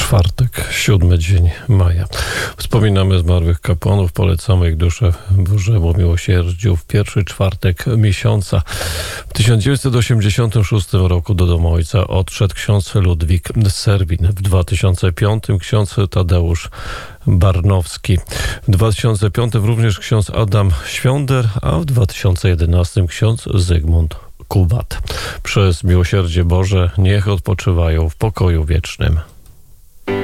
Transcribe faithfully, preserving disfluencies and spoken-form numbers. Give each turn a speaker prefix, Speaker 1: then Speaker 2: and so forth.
Speaker 1: Czwartek, siódmy dzień maja. Wspominamy zmarłych kapłanów, polecamy ich duszę Bożemu miłosierdziu w pierwszy czwartek miesiąca. W tysiąc dziewięćset osiemdziesiątym szóstym roku do domu ojca odszedł ksiądz Ludwik Serwin. W dwa tysiące piątym ksiądz Tadeusz Barnowski. W dwa tysiące piątym również ksiądz Adam Świąder, a w dwa tysiące jedenastym ksiądz Zygmunt Kubat. Przez miłosierdzie Boże niech odpoczywają w pokoju wiecznym.